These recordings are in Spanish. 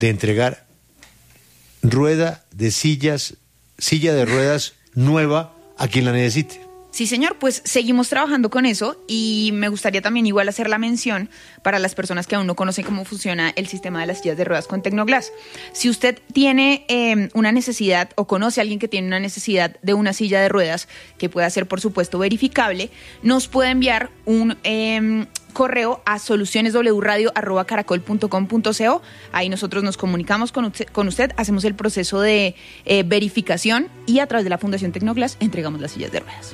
de entregar silla de ruedas nueva a quien la necesite. Sí, señor, pues seguimos trabajando con eso y me gustaría también igual hacer la mención para las personas que aún no conocen cómo funciona el sistema de las sillas de ruedas con Tecnoglass. Si usted tiene una necesidad o conoce a alguien que tiene una necesidad de una silla de ruedas que pueda ser, por supuesto, verificable, nos puede enviar un correo a solucioneswradio@caracol.com.co. Ahí nosotros nos comunicamos con usted, hacemos el proceso de verificación y a través de la Fundación Tecnoglass entregamos las sillas de ruedas.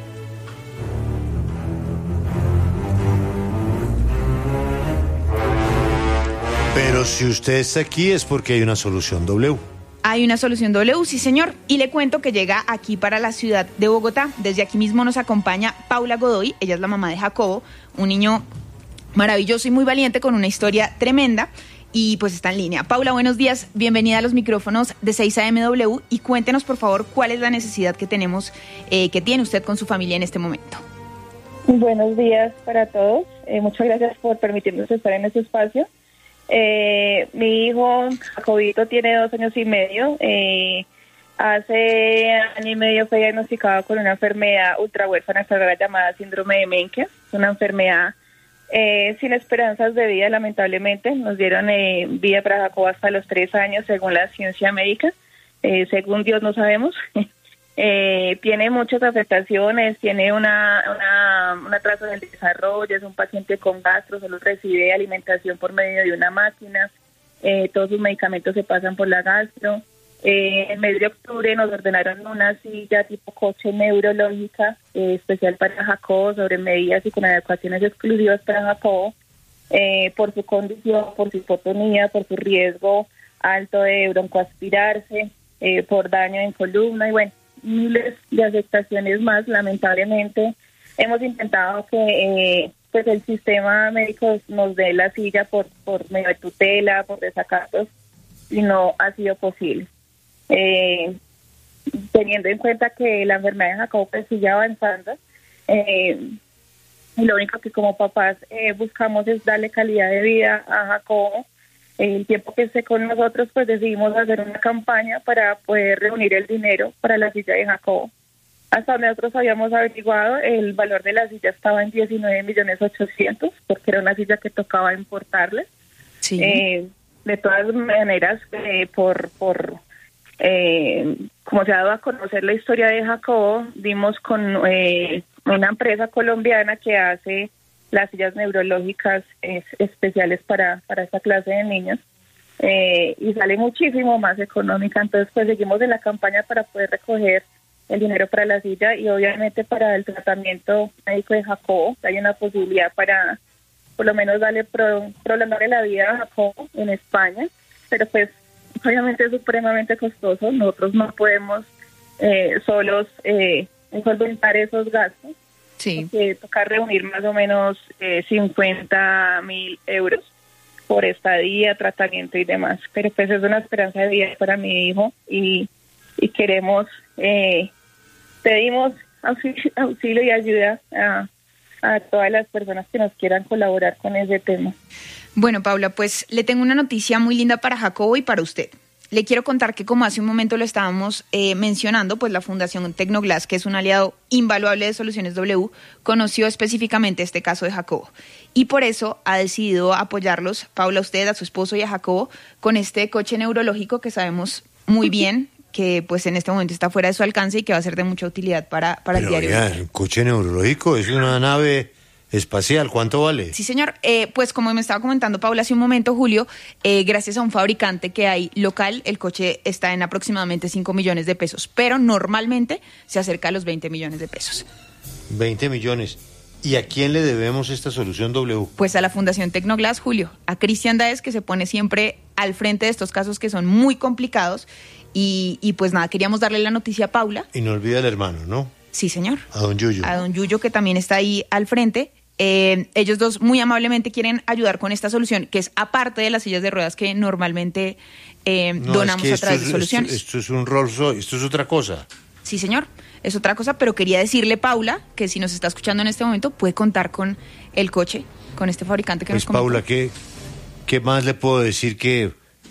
Pero si usted está aquí es porque hay una solución W. Hay una solución W, sí señor, y le cuento que llega aquí para la ciudad de Bogotá. Desde aquí mismo nos acompaña Paula Godoy, ella es la mamá de Jacobo, un niño maravilloso y muy valiente con una historia tremenda y pues está en línea. Paula, buenos días, bienvenida a los micrófonos de 6am y cuéntenos por favor cuál es la necesidad que tenemos, que tiene usted con su familia en este momento. Buenos días para todos, muchas gracias por permitirnos estar en este espacio. Mi hijo Jacobito tiene 2 años y medio. Hace año y medio fue diagnosticado con una enfermedad ultrahuérfana llamada síndrome de Menkes. Es una enfermedad sin esperanzas de vida, lamentablemente. Nos dieron vida para Jacobo hasta los 3 años, según la ciencia médica. Según Dios no sabemos. Tiene muchas afectaciones, tiene un atraso en el desarrollo, es un paciente con gastro, solo recibe alimentación por medio de una máquina, todos sus medicamentos se pasan por la gastro. En el mes de octubre nos ordenaron una silla tipo coche neurológica especial para Jacobo, sobre medidas y con adecuaciones exclusivas para Jacobo, por su condición, por su hipotonía, por su riesgo alto de broncoaspirarse, por daño en columna y bueno, miles de afectaciones más. Lamentablemente hemos intentado que pues el sistema médico nos dé la silla por medio de tutela, por desacatos, y no ha sido posible. Teniendo en cuenta que la enfermedad de Jacobo pues sigue avanzando, lo único que como papás buscamos es darle calidad de vida a Jacobo. El tiempo que esté con nosotros, pues decidimos hacer una campaña para poder reunir el dinero para la silla de Jacobo. Hasta donde nosotros habíamos averiguado, el valor de la silla estaba en 19.800.000, porque era una silla que tocaba importarle. Sí. De todas maneras, como se ha dado a conocer la historia de Jacobo, dimos con una empresa colombiana que hace las sillas neurológicas especiales para esta clase de niños, y sale muchísimo más económica. Entonces pues seguimos en la campaña para poder recoger el dinero para la silla y obviamente para el tratamiento médico de Jacobo. Hay una posibilidad para por lo menos prolongarle la vida a Jacobo en España, pero pues obviamente es supremamente costoso. Nosotros no podemos solos solventar esos gastos. Sí. Tocar reunir más o menos 50.000 euros por estadía, tratamiento y demás. Pero pues es una esperanza de vida para mi hijo y queremos, pedimos auxilio y ayuda a todas las personas que nos quieran colaborar con ese tema. Bueno, Paula, pues le tengo una noticia muy linda para Jacobo y para usted. Le quiero contar que, como hace un momento lo estábamos mencionando, pues la Fundación Tecnoglass, que es un aliado invaluable de Soluciones W, conoció específicamente este caso de Jacobo. Y por eso ha decidido apoyarlos, Paula, a usted, a su esposo y a Jacobo, con este coche neurológico que sabemos muy bien que pues en este momento está fuera de su alcance y que va a ser de mucha utilidad para el diario. Pero ya, el coche neurológico es una nave espacial, ¿cuánto vale? Sí, señor. Pues como me estaba comentando Paula hace un momento, Julio, gracias a un fabricante que hay local, el coche está en aproximadamente 5 millones de pesos, pero normalmente se acerca a los 20 millones de pesos. 20 millones. ¿Y a quién le debemos esta solución W? Pues a la Fundación Tecnoglass, Julio, a Cristian Daes, que se pone siempre al frente de estos casos que son muy complicados. Y pues nada, queríamos darle la noticia a Paula. Y no olvida al hermano, ¿no? Sí, señor. A don Yuyo. A don Yuyo, que también está ahí al frente. Ellos dos muy amablemente quieren ayudar con esta solución, que es aparte de las sillas de ruedas que normalmente donamos a través de Soluciones. Esto es un Rolls Royce, esto es otra cosa. Sí, señor, es otra cosa, pero quería decirle, Paula, que si nos está escuchando en este momento, puede contar con el coche, con este fabricante que pues nos comentó. Paula, ¿qué más le puedo decir que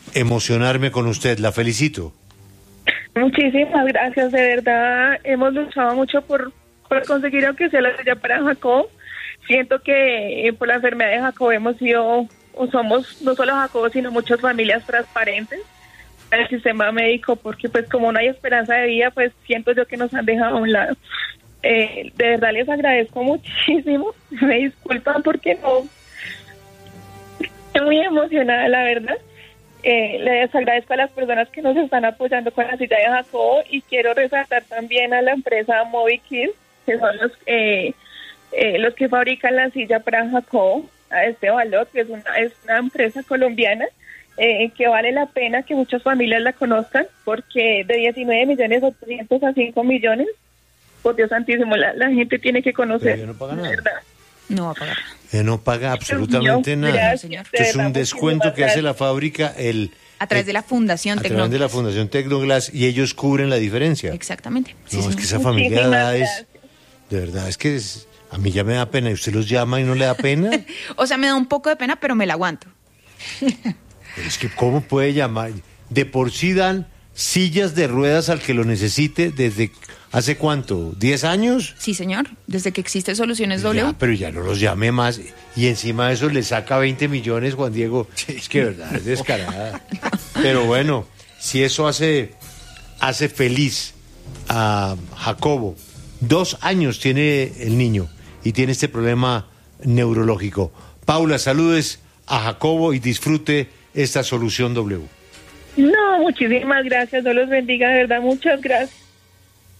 emocionarme con usted. La felicito. Muchísimas gracias, de verdad. Hemos luchado mucho por conseguir aunque sea la silla para Jacob. Siento que por la enfermedad de Jacob hemos sido, o somos, no solo Jacob, sino muchas familias transparentes al sistema médico, porque pues como no hay esperanza de vida, pues siento yo que nos han dejado a un lado. De verdad les agradezco muchísimo. Me disculpan porque no... Estoy muy emocionada, la verdad. Les agradezco a las personas que nos están apoyando con la silla de Jacobo y quiero resaltar también a la empresa Movikid, que son los que fabrican la silla para Jacobo a este valor, que es una empresa colombiana que vale la pena que muchas familias la conozcan, porque de 19.800.000 a 5 millones, por Dios santísimo, la gente tiene que conocer. Pero no paga nada. ¿Verdad? No va a pagar. No paga absolutamente nada. Gracias, señor. Esto es un muchísimas descuento que hace gracias. la fábrica A través de la Fundación a través de la Tecnoglass. Fundación Tecnoglass y ellos cubren la diferencia. Exactamente. Sí, No, es señor. que esa familia de Muchísimas edades, gracias. de verdad, es que a mí ya me da pena. ¿Y usted los llama y no le da pena? O sea, me da un poco de pena, pero me la aguanto. Pero es que ¿cómo puede llamar? De por sí dan sillas de ruedas al que lo necesite desde... ¿Hace cuánto? ¿10 años? Sí, señor. Desde que existe Soluciones W. Ya, pero ya no los llame más. Y encima de eso le saca 20 millones, Juan Diego. Es que de verdad, es descarada. Pero bueno, si eso hace feliz a Jacobo. 2 años tiene el niño y tiene este problema neurológico. Paula, saludes a Jacobo y disfrute esta Solución W. No, muchísimas gracias. Dios los bendiga, de verdad, muchas gracias.